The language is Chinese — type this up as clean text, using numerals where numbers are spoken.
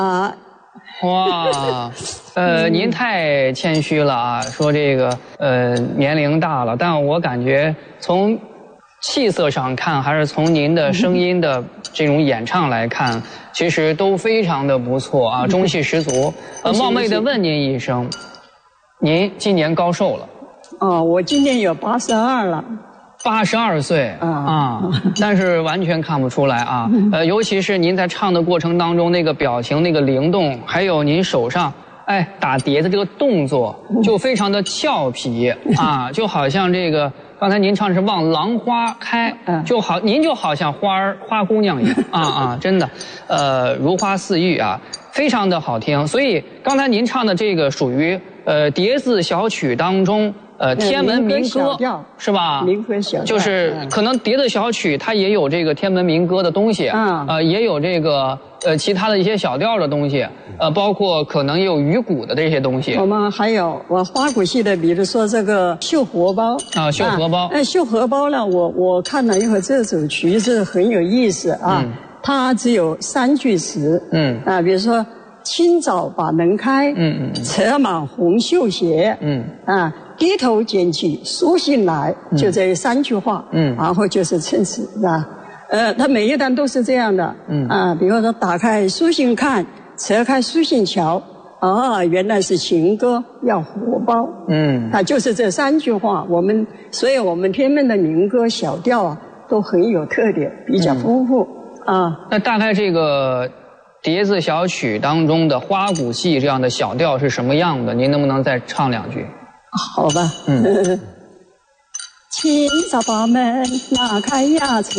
啊。 哇，您太谦虚了啊，说这个年龄大了，但我感觉从气色上看，还是从您的声音的这种演唱来看，其实都非常的不错啊，中气十足。冒昧的问您一声，您今年高寿了？ 哦，我今年有82了。 82岁啊，但是完全看不出来啊。尤其是您在唱的过程当中，那个表情、那个灵动，还有您手上打碟的这个动作，就非常的俏皮啊，就好像这个刚才您唱是望郎花开，您就好像花姑娘一样啊，真的，如花似玉啊，非常的好听。所以刚才您唱的这个属于叠字小曲当中。天门民歌是吧？ 民歌小调就是可能叠字小曲它也有这个天门民歌的东西，也有这个其他的一些小调的东西，包括可能也有鱼鼓的这些东西。 我们还有花鼓戏的，比如说这个绣荷包啊，绣荷包。 绣荷包呢，我看了以后，这首曲子很有意思啊，它只有3句词，比如说。清早把门开，扯满红绣鞋，低头捡起书信来，就这3句话，然后就是陈词，是吧？它每一段都是这样的，比如说打开书信看，扯开书信瞧，原来是情歌要荷包，就是这3句话。所以我们天门的民歌小调啊，都很有特点，比较丰富啊。 那大概这个。叠字小曲当中的花鼓戏这样的小调是什么样的？您能不能再唱2句？ 好吧。清早把门拉开呀，扯